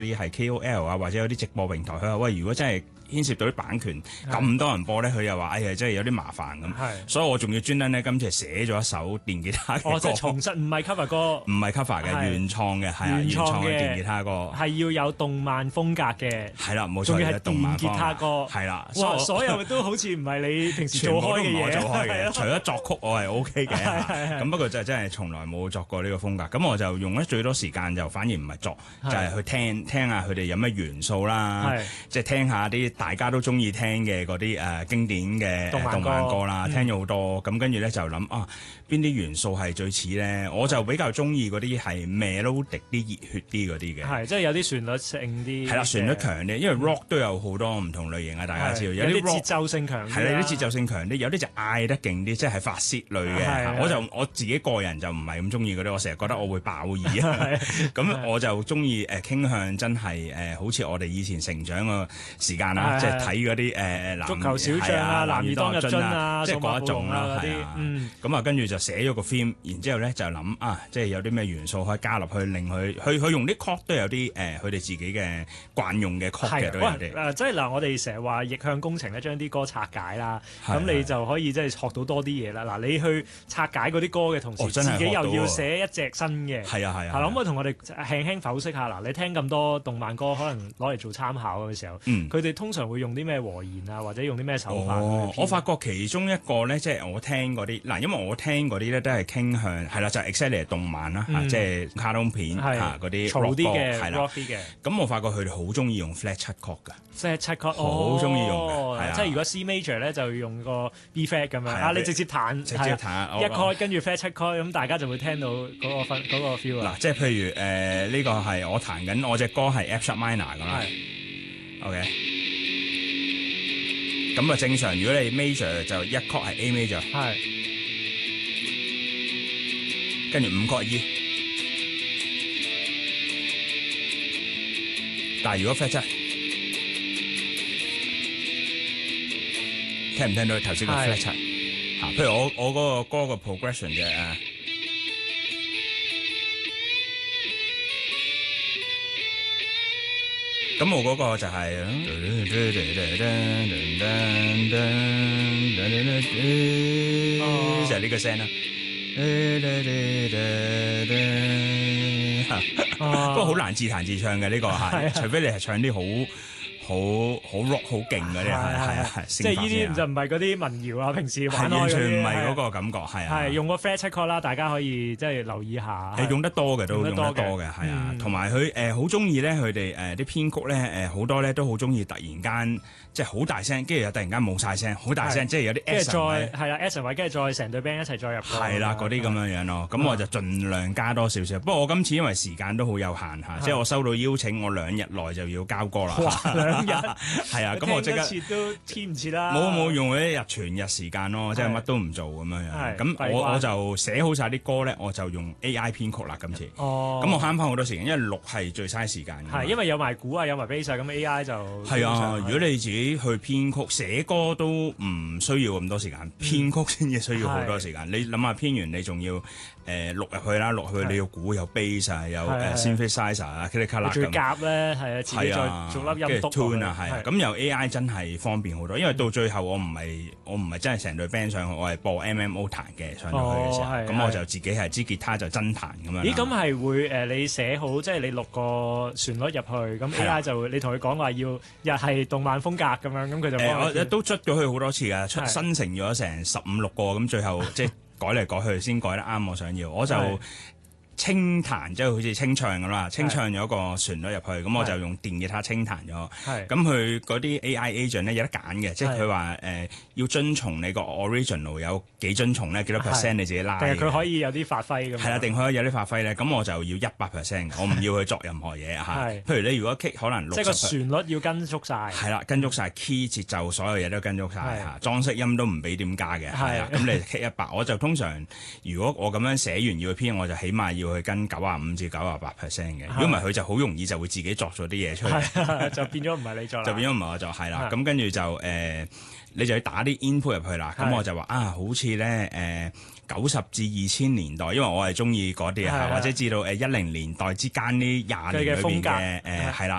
啲係 KOL 啊，或者有啲直播平台，佢話喂，如果真係牽涉到啲版權咁多人播咧，佢又話哎呀，真係有啲麻煩咁。所以我仲要專登咧，今次寫咗一首電吉他嘅歌。 即係重新唔係 cover 歌，唔係 cover 嘅，原創嘅，係啊，原創嘅電吉他歌， 係要有動漫風格嘅。 係啦，冇錯， 仲要係電吉他歌， 係啦。 哇，所有都好似唔係你平時做開嘅嘢。 全部都唔係我做開嘅，除咗作曲我係 OK 嘅。咁不過就真係從來冇作過呢個風格。咁我就用咗最多時間就反而唔係作，就係去聽下佢哋有咩元素啦，即係聽下啲大家都中意聽嘅嗰啲經典嘅動漫歌啦，聽咗好多。咁跟住咧就諗啊，邊啲元素係最似咧？我就比較中意嗰啲係 melodic 啲熱血啲嗰啲嘅， 係即係有啲旋律性啲。係啦，旋律強啲，因為 rock 都有好多唔同類型啊，大家知道有啲節奏性強啲， 係啦，有啲節奏性強啲，有啲就嗌得勁啲，即係發泄類嘅。我自己個人就唔係咁中意嗰啲，我成日覺得我會爆耳啊。咁我就中意傾向真係好似我哋以前成長嘅時間啦，即係睇嗰啲足球小將啊、男兒當入樽啊， 即係嗰一種啦，係啊。咁啊，跟住就寫咗個 theme，然之後咧就諗啊，即係有啲咩元素可以加入去，令佢用啲 chord 都有啲佢哋自己嘅慣用嘅 chord 嘅都有啲。 即係嗱，我哋成日話逆向工程咧，將啲歌拆解啦，咁你就可以即係學到多啲嘢啦。嗱，你去拆解嗰啲歌嘅同時，自己又要寫一隻新嘅。係啊。係啦，可唔可以同我哋輕輕剖析下？嗱，你聽咁多動漫歌，可能攞嚟做參考嘅時候，佢哋通常會用啲咩和弦啊，或者用啲咩手法？ 我發覺其中一個咧，即係我聽嗰啲嗱，因為我聽嗰啲咧都係傾向係啦，就係 exactly 動漫啦，即係卡通片嗰啲嘈啲嘅， 係啦。咁我發覺佢哋好中意用 flat 七曲㗎 ，flat 七曲好中意用嘅， 即係如果 C major 咧就用個 B flat 咁樣啊，你直接彈一 chord 跟住 flat 七曲，咁大家就會聽到嗰個 feel 啊。 嗱，即係譬如呢個係我彈緊，我隻歌係 F sharp minor 㗎啦，OK。咁啊正常，如果你 major 就一 chord 係 A major， 跟住5 chord E。但係如果 flat 七，聽唔聽到頭先個 flat 七？譬如我嗰個歌個 progression 嘅咁我嗰個就係就係呢個聲啦。不過好難自彈自唱嘅呢個係，除非你係唱啲好 rock 好勁嗰啲，係即係呢啲就唔係嗰啲民謠啊，平時玩開嗰啲， 完全唔係嗰個感覺，係啊。 係用個 flat 七 chord 啦，大家可以即係留意下。 係用得多嘅，都用得多嘅，係啊。同埋佢好中意咧，佢哋啲編曲咧好多咧都好中意突然間即係好大聲，跟住又突然間冇晒聲，好大聲，即係有啲 action 位， 係啦 action 位，跟住再成隊 band 一齊再入。 係啦，嗰啲咁樣咯。咁我就盡量加多少少。不過我今次因為時間都好有限嚇，即係我收到邀請，我2日內就要交歌啦。 2日係啊，咁我即刻都填唔切啦。 冇用一日全日時間咯，即係乜都唔做咁樣樣。咁我就寫好晒啲歌咧，我就用 AI 編曲啦。今次，咁我慳翻好多時間，因為錄係最嘥時間嘅。 係因為有埋鼓啊，有埋 bass 咁 AI 就係啊。如果你自己去編曲寫歌都唔需要咁多時間，編曲先至需要好多時間。你諗下編完你仲要錄入去啦，落去你要鼓有 bass 啊，有synthesizer 啊 click clack 咁。 最夾咧係啊，自己再做粒音督。 係咁有 AI 真係方便好多，因為到最後我唔係真係成隊 band 上去，我係播 MMO 彈嘅上到去嘅時候，咁我就自己係支吉他就真彈咁樣。 咦，咁係會你寫好，即係你錄個旋律入去，咁 AI 就會你同佢講話要又係動漫風格咁樣，咁佢就我都出咗去好多次㗎，新成咗成15-16個，咁最後即係改嚟改去先改得啱我想要，我就清彈即係好似清唱咁啦，清唱咗個旋律入去，咁我就用電吉他清彈咗。咁佢嗰啲 AI agent 咧有得揀嘅，即係佢話要遵從你個 original 有幾遵從咧，幾多 percent 你自己拉。定係佢可以有啲發揮咁。係啦，定可以有啲發揮咧，咁我就要100%，我唔要去作任何嘢嚇。譬如你如果 kick 可能60%， 即係個旋律要跟足晒。 係啦，跟足晒 key 節奏，所有嘢都跟足晒嚇，裝飾音都唔俾點加嘅。係啊，咁你 kick 100，我就通常如果我咁樣寫完要去編，我就起碼要要去跟95%至98%嘅。如果唔係，佢就好容易就會自己作咗啲嘢出嚟， 就變咗唔係你作啦。 就變咗唔係我作，係啦。咁跟住就你就要打啲 input 入去啦。咁我就話好似咧90至2000年代，因為我係中意嗰啲或者至到10年代之間呢20年裏邊嘅係啦。